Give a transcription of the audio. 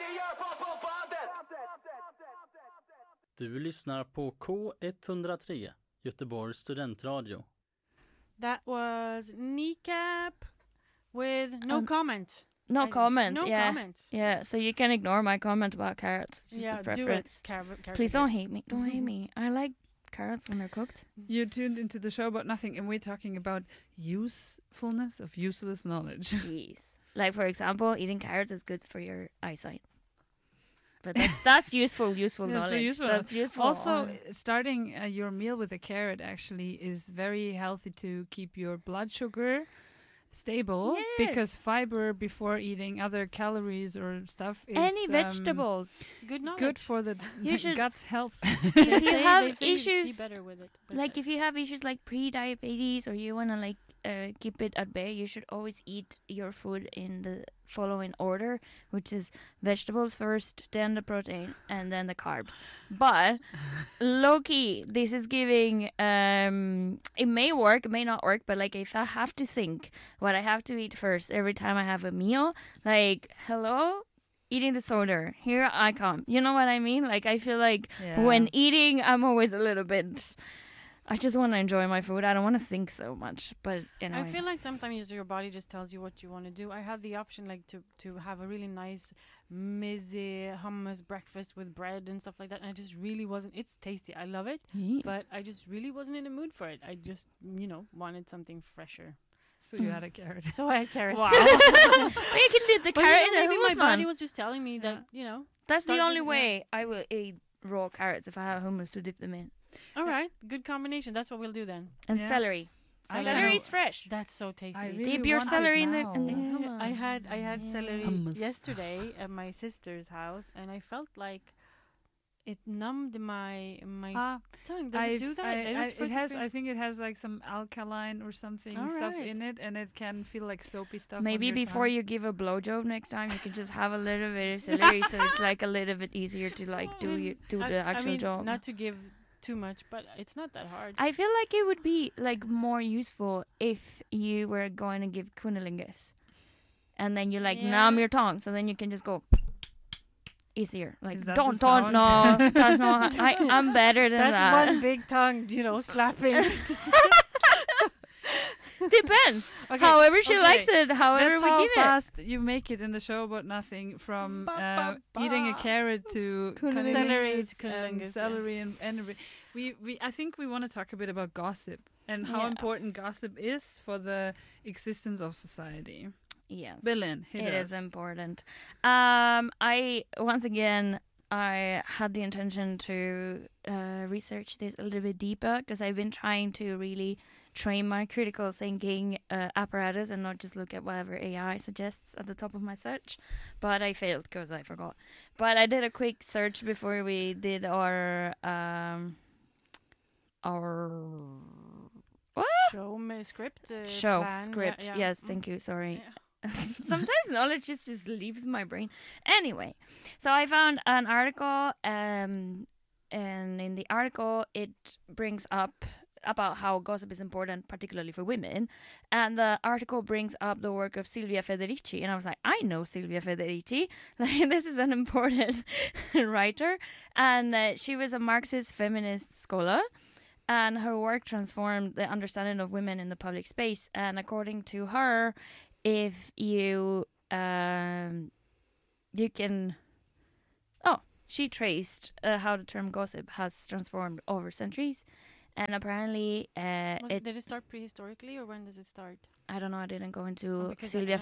Du lyssnar på K103, Göteborgs studentradio. That was Kneecap with no comment. No comment. No yeah. comment. Yeah. So you can ignore my comment about carrots. It's just a preference. Do it. Carrots Please don't hate me. Don't hate me. I like carrots when they're cooked. You tuned into the show about nothing, and we're talking about usefulness of useless knowledge. Yes. Like, for example, eating carrots is good for your eyesight. But that's useful Yeah, knowledge. so useful. That's useful. Also, starting your meal with a carrot actually is very healthy to keep your blood sugar stable. Yes. Because fiber before eating other calories or stuff is any vegetables. Good knowledge. good for the gut health. If you have They say you issues, see better with it. but like if you have issues like pre-diabetes or you want to like keep it at bay, you should always eat your food in the following order, which is vegetables first, then the protein, and then the carbs. But low-key, this is giving it may work, it may not work, but like if I have to think what I have to eat first every time I have a meal, like hello, eating disorder, here I come. You know what I mean? Like I feel like when eating, I'm always a little bit, I just want to enjoy my food. I don't want to think so much. But anyway. I feel like sometimes your body just tells you what you want to do. I have the option like to have a really nice meze hummus breakfast with bread and stuff like that. And I just really wasn't. It's tasty. I love it. Yes. But I just really wasn't in the mood for it. I just, wanted something fresher. So you had a carrot. So I had carrots. Wow. Well, you can do the But carrot in the maybe hummus my body one. was just telling me that, That's the start only with- way I will eat raw carrots if I have hummus to dip them in. all right, good combination. That's what we'll do then. And Yeah. celery. I Celery know. is fresh. That's so tasty. I really Dip your want it celery in now. the Yeah, hummus. I had celery Hummus. yesterday at my sister's house, and I felt like it numbed my tongue. Does it do that? I think it has like some alkaline or something stuff Alright. in it, and it can feel like soapy stuff. Maybe on your before tongue. you give a blowjob next time, you can just have a little bit of celery, so it's like a little bit easier to like do the actual job. Not to give too much, but it's not that hard. I feel like it would be like more useful if you were going to give cunnilingus, and then you like numb your tongue, so then you can just go easier. Like Is that don't the sound? no, that's not. I'm better than That's that. one big tongue, slapping. Depends. Okay, However she okay. likes it, however That's we how give it. fast you make it in the show, but nothing from eating a carrot to Cunnilingus. celery It's cunnilingus, and celery and we I think we want to talk a bit about gossip and how Yeah. important gossip is for the existence of society. Yes. Berlin, It is important. I had the intention to research this a little bit deeper because I've been trying to really train my critical thinking apparatus and not just look at whatever AI suggests at the top of my search. But I failed because I forgot. But I did a quick search before we did our Script. show script. Yeah. Yes, thank you. Sorry. Yeah. Sometimes knowledge just leaves my brain. Anyway, so I found an article, and in the article it brings up about how gossip is important, particularly for women. And the article brings up the work of Silvia Federici, and I was like, I know Silvia Federici. Like, this is an important writer, and she was a Marxist feminist scholar. And her work transformed the understanding of women in the public space. And according to her, if you she traced how the term gossip has transformed over centuries, and apparently Did it start prehistorically, or when does it start? I don't know. I didn't go into Because Silvia